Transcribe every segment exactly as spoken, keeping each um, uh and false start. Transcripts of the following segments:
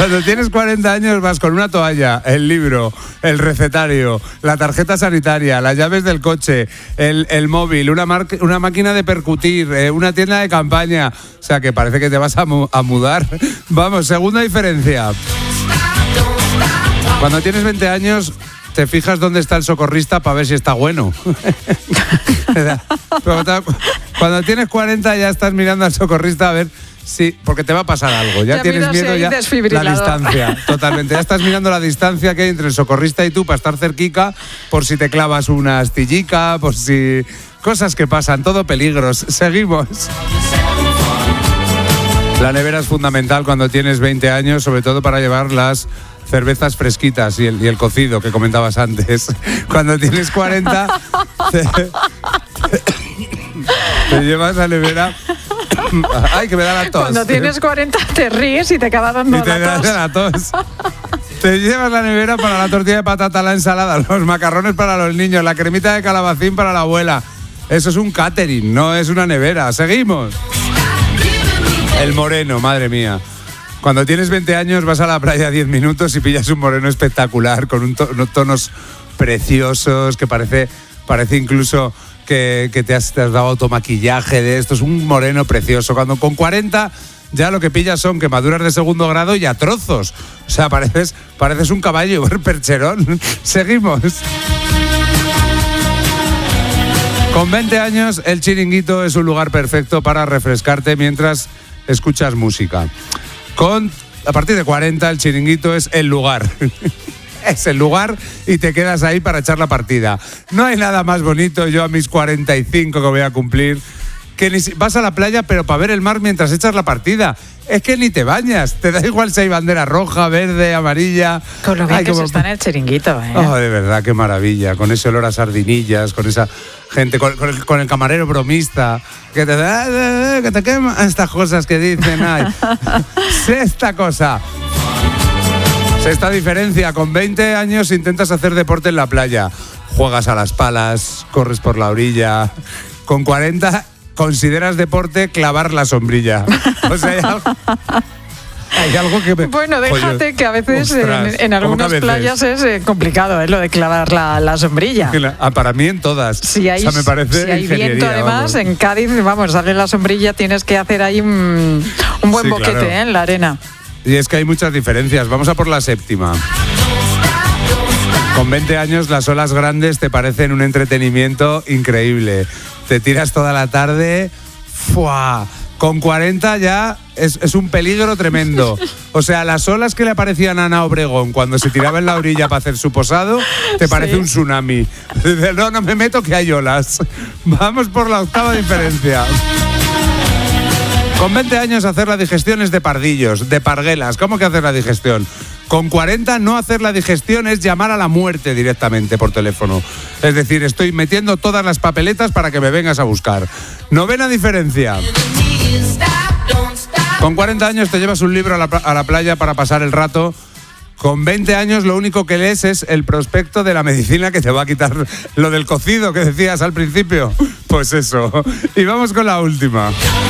Cuando tienes cuarenta años vas con una toalla, el libro, el recetario, la tarjeta sanitaria, las llaves del coche, el, el móvil, una, mar- una máquina de percutir, eh, una tienda de campaña. O sea que parece que te vas a, mu- a mudar. Vamos, segunda diferencia. Cuando tienes veinte años te fijas dónde está el socorrista para ver si está bueno. Pero cuando tienes cuarenta ya estás mirando al socorrista a ver si, porque te va a pasar algo. Ya, ya tienes miedo ya la distancia. Totalmente. Ya estás mirando la distancia que hay entre el socorrista y tú para estar cerquica, por si te clavas una astillica, por si cosas que pasan, todo peligros. Seguimos. La nevera es fundamental cuando tienes veinte años, sobre todo para llevar las cervezas fresquitas y el, y el cocido que comentabas antes. Cuando tienes cuarenta, te, te, te llevas la nevera. Ay, que me da la tos. Cuando tienes cuarenta te ríes y te acaba dando y te la tos. da la tos. Te llevas la nevera para la tortilla de patata, la ensalada, los macarrones para los niños, la cremita de calabacín para la abuela. Eso es un catering, no es una nevera. Seguimos. El moreno, madre mía. Cuando tienes veinte años vas a la playa diez minutos y pillas un moreno espectacular con un to- unos tonos preciosos que parece, parece incluso que, que te, has, te has dado automaquillaje de esto. Es un moreno precioso. Cuando con cuarenta ya lo que pillas son quemaduras de segundo grado y a trozos. O sea, pareces, pareces un caballo percherón. Seguimos. Con veinte años el Chiringuito es un lugar perfecto para refrescarte mientras escuchas música. Con, a partir de cuarenta, el Chiringuito es el lugar. Es el lugar y te quedas ahí para echar la partida. No hay nada más bonito, yo a mis cuarenta y cinco que voy a cumplir, que ni si, vas a la playa pero para ver el mar mientras echas la partida. Es que ni te bañas, te da igual si hay bandera roja, verde, amarilla. Con lo bien Ay, que como... se está en el Chiringuito, ¿eh? Oh, de verdad, qué maravilla. Con ese olor a sardinillas, con esa gente, con, con, el, con el camarero bromista, que te da, que te quema estas cosas que dicen. Ay, sexta cosa. Sexta diferencia, con veinte años intentas hacer deporte en la playa. Juegas a las palas, corres por la orilla. Con cuarenta consideras deporte clavar la sombrilla. O sea, hay algo, hay algo que me... Bueno, déjate Oye, que a veces ostras, en, en algunas veces? playas es eh, complicado, ¿eh? Lo de clavar la, la sombrilla. Ah, para mí en todas. Si hay, o sea, me parece si hay viento, además, vamos. en Cádiz, vamos, sale la sombrilla, tienes que hacer ahí un, un buen Sí, boquete, claro. ¿eh? En la arena. Y es que hay muchas diferencias. Vamos a por la séptima. Con veinte años las olas grandes te parecen un entretenimiento increíble. Te tiras toda la tarde. ¡Fua! Con cuarenta ya es, es un peligro tremendo. O sea, las olas que le aparecían a Ana Obregón cuando se tiraba en la orilla para hacer su posado, te parece Sí. un tsunami. No, no me meto que hay olas. Vamos por la octava diferencia. Con veinte años hacer la digestión es de pardillos, de parguelas. ¿Cómo que hacer la digestión? Con cuarenta no hacer la digestión es llamar a la muerte directamente por teléfono. Es decir, estoy metiendo todas las papeletas para que me vengas a buscar. Novena diferencia. Con cuarenta años te llevas un libro a la, a la playa para pasar el rato. Con veinte años lo único que lees es el prospecto de la medicina que te va a quitar lo del cocido que decías al principio. Pues eso. Y vamos con la última.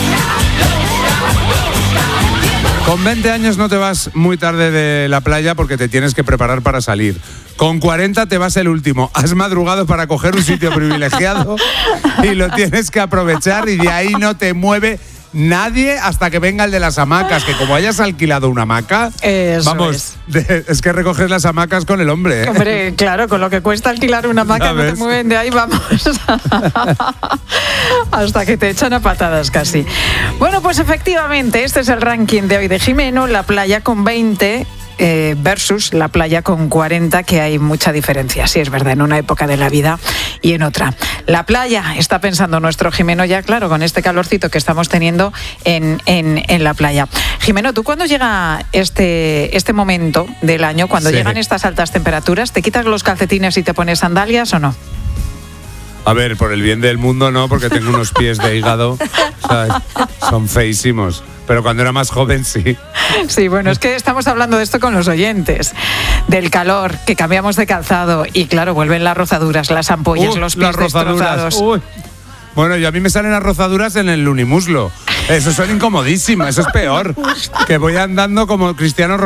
Con veinte años no te vas muy tarde de la playa porque te tienes que preparar para salir. Con cuarenta te vas el último. Has madrugado para coger un sitio privilegiado y lo tienes que aprovechar y de ahí no te mueve nadie hasta que venga el de las hamacas, que como hayas alquilado una hamaca, Eso vamos, es. de- es que recoges las hamacas con el hombre. ¿eh? Hombre, claro, con lo que cuesta alquilar una hamaca, no te ¿Sabes? mueven de ahí, vamos. Hasta que te echan a patadas casi. Bueno, pues efectivamente, este es el ranking de hoy de Jimeno, la playa con veinte eh, versus la playa con cuarenta, que hay mucha diferencia, sí es verdad, en una época de la vida y en otra. La playa, está pensando nuestro Jimeno ya, claro, con este calorcito que estamos teniendo en, en, en la playa. Jimeno, ¿tú cuando llega este, este momento del año, cuando Sí. llegan estas altas temperaturas, te quitas los calcetines y te pones sandalias o no? A ver, por el bien del mundo no, porque tengo unos pies de hígado, ¿sabes? Son feísimos. Pero cuando era más joven sí. Sí, bueno, es que estamos hablando de esto con los oyentes, del calor, que cambiamos de calzado y claro, vuelven las rozaduras, las ampollas, Uh, los pies las rozaduras. destrozados. Uy. Bueno, y a mí me salen las rozaduras en el unimuslo. Eso son incomodísimas, eso es peor. Que voy andando como Cristiano Ronaldo.